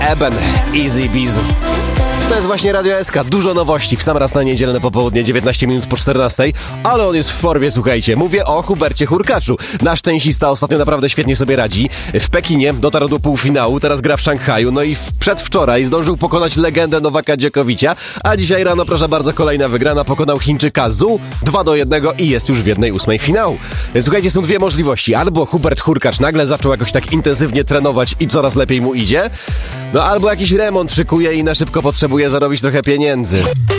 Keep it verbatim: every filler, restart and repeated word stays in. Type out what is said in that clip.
Eben, Easy Bizu. To jest właśnie Radio S K. Dużo nowości w sam raz na niedzielne popołudnie, dziewiętnaście minut po czternastej, ale on jest w formie, słuchajcie. Mówię o Hubercie Hurkaczu. Nasz tenisista ostatnio naprawdę świetnie sobie radzi. W Pekinie dotarł do półfinału, teraz gra w Szanghaju, no i przedwczoraj zdążył pokonać legendę Nowaka Dżokowicza, a dzisiaj rano, proszę bardzo, kolejna wygrana, pokonał Chińczyka Zhu dwa do jednego i jest już w jednej ósmej finału. Słuchajcie, są dwie możliwości. Albo Hubert Hurkacz nagle zaczął jakoś tak intensywnie trenować i coraz lepiej mu idzie, no albo jakiś remont szykuje i na szybko potrzebuje zarobić trochę pieniędzy.